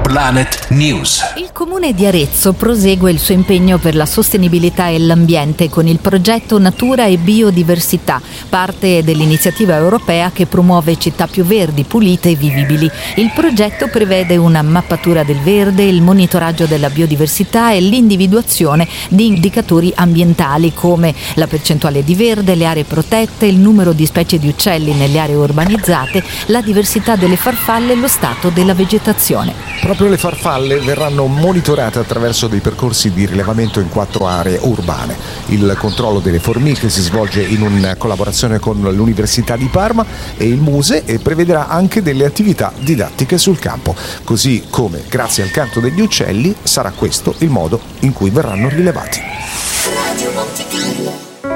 Planet News. Il comune di Arezzo prosegue il suo impegno per la sostenibilità e l'ambiente con il progetto Natura e Biodiversità, parte dell'iniziativa europea che promuove città più verdi, pulite e vivibili. Il progetto prevede una mappatura del verde, il monitoraggio della biodiversità e l'individuazione di indicatori ambientali come la percentuale di verde, le aree protette, il numero di specie di uccelli nelle aree urbanizzate, la diversità delle farfalle e lo stato della vegetazione. Proprio le farfalle verranno monitorate attraverso dei percorsi di rilevamento in 4 aree urbane. Il controllo delle formiche si svolge in una collaborazione con l'Università di Parma e il Muse e prevederà anche delle attività didattiche sul campo. Così come, grazie al canto degli uccelli, sarà questo il modo in cui verranno rilevati.